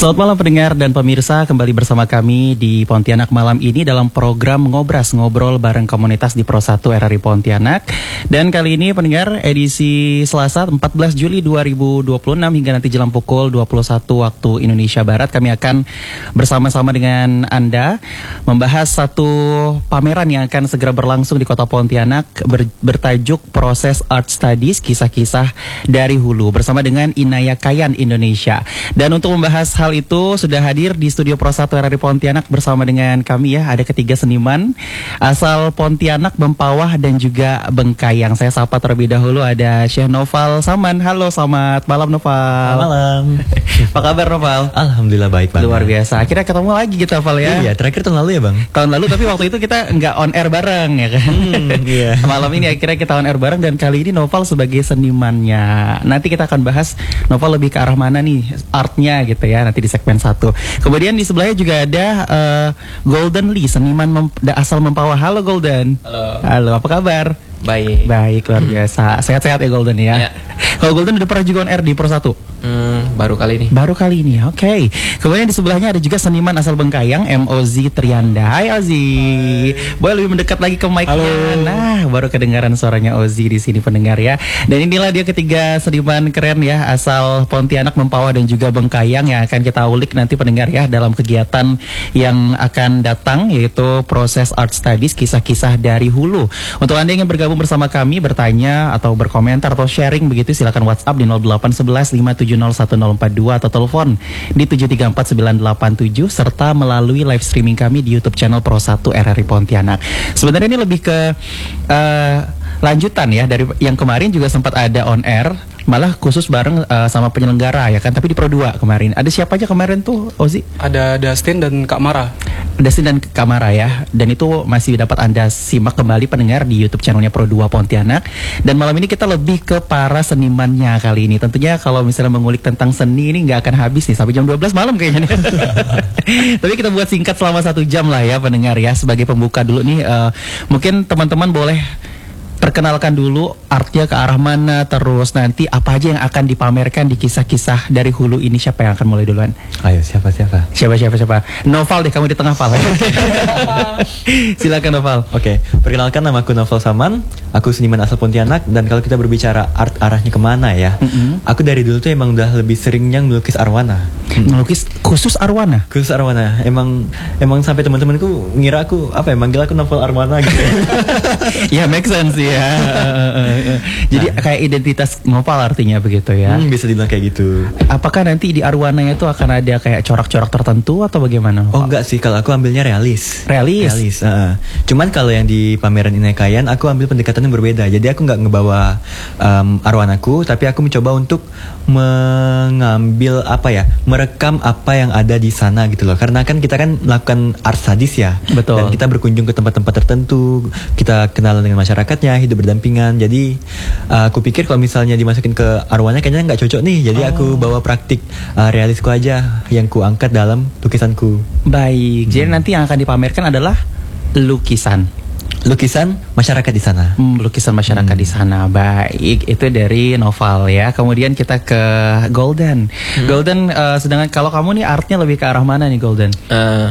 Selamat malam pendengar dan pemirsa, kembali bersama kami di Pontianak malam ini dalam program Ngobras, ngobrol bareng komunitas di Pro 1 RRI Pontianak. Dan kali ini pendengar edisi Selasa 14 Juli 2026 hingga nanti jelang pukul 21 waktu Indonesia Barat kami akan bersama-sama dengan Anda membahas satu pameran yang akan segera berlangsung di Kota Pontianak bertajuk Proses Art Studies, kisah-kisah dari hulu bersama dengan Inaya Kayan Indonesia. Dan untuk membahas hal itu sudah hadir di studio Pro 1 RRI Pontianak bersama dengan kami ya. Ada ketiga seniman asal Pontianak, Mempawah dan juga Bengkayang. Saya sapa terlebih dahulu ada Syekh Noval Saman. Halo, selamat malam Noval. Selamat malam. Apa kabar Noval? Alhamdulillah baik Bang. Luar biasa. Akhirnya ketemu lagi kita Val ya. Iya, terakhir tahun lalu ya Bang. Tahun lalu tapi waktu itu kita nggak on air bareng ya kan. Iya. Malam ini akhirnya kita on air bareng dan kali ini Noval sebagai senimannya. Nanti kita akan bahas Noval lebih ke arah mana nih artnya gitu ya nanti di segmen 1. Kemudian di sebelahnya juga ada Golden Lee, seniman asal Mempawah. Halo Golden. Halo. Halo, apa kabar? Baik. Baik, luar biasa. Sehat-sehat ya Golden ya. Ya. Kalau Golden udah pernah juga on air di Pro 1? Baru kali ini. Baru kali ini, oke. Kemudian di sebelahnya ada juga seniman asal Bengkayang, Ozi Trianda. Hai Ozi. Boleh lebih mendekat lagi ke mic-nya. Nah, baru kedengaran suaranya Ozi di sini pendengar ya. Dan inilah dia ketiga seniman keren ya, asal Pontianak, Mempawah dan juga Bengkayang yang akan kita ulik nanti pendengar ya dalam kegiatan yang akan datang, yaitu Proses Art Studies, kisah-kisah dari hulu. Untuk Anda yang ingin bergabung bersama kami, bertanya atau berkomentar atau sharing begitu, silakan WhatsApp di 0811 5701042 atau telepon di 734987 serta melalui live streaming kami di YouTube channel Pro 1 RRI Pontianak. Sebenarnya ini lebih ke lanjutan ya dari yang kemarin juga sempat ada on air, malah khusus bareng sama penyelenggara ya kan, tapi di Pro 2 kemarin. Ada siapa aja kemarin tuh Ozi? Ada Dustin dan Kak Mara. Dustin dan Kak Mara ya. Dan itu masih dapat Anda simak kembali pendengar di YouTube channelnya Pro 2 Pontianak. Dan malam ini kita lebih ke para senimannya kali ini. Tentunya kalau misalnya mengulik tentang seni ini nggak akan habis nih sampai jam 12 malam kayaknya nih. Tapi kita buat singkat selama 1 jam lah ya pendengar ya. Sebagai pembuka dulu nih, mungkin teman-teman boleh perkenalkan dulu artnya ke arah mana, terus nanti apa aja yang akan dipamerkan di kisah-kisah dari hulu ini. Siapa yang akan mulai duluan? Ayo siapa? Siapa? Noval deh, kamu di tengah Val. Silakan Noval. Oke, perkenalkan nama aku Noval Saman. Aku seniman asal Pontianak. Dan kalau kita berbicara art arahnya kemana ya, aku dari dulu tuh emang udah lebih seringnya melukis arwana. Melukis khusus arwana? Khusus arwana. Emang sampai teman-temanku ngira aku apa ya, manggil aku Novel Arwana gitu. Ya make sense ya. Jadi kayak identitas Noval artinya begitu ya. Bisa dibilang kayak gitu. Apakah nanti di arwananya itu akan ada kayak corak-corak tertentu atau bagaimana? Oh enggak sih, kalau aku ambilnya realis. Realis? Cuman kalau yang di pameran Inaya Kayan aku ambil pendekatan yang berbeda. Jadi aku nggak ngebawa arwanaku, tapi aku mencoba untuk mengambil merekam apa yang ada di sana gitu loh. Karena kan kita kan melakukan art studies ya. Betul. Dan kita berkunjung ke tempat-tempat tertentu, kita kenalan dengan masyarakatnya, hidup berdampingan. Jadi aku pikir kalau misalnya dimasukin ke arwana kayaknya nggak cocok nih. Jadi aku bawa praktik realisku aja yang ku angkat dalam lukisanku. Baik. Jadi nanti yang akan dipamerkan adalah lukisan masyarakat di sana. Lukisan masyarakat di sana. Baik, itu dari Noval ya. Kemudian kita ke Golden. Golden, sedangkan kalau kamu nih artnya lebih ke arah mana nih Golden?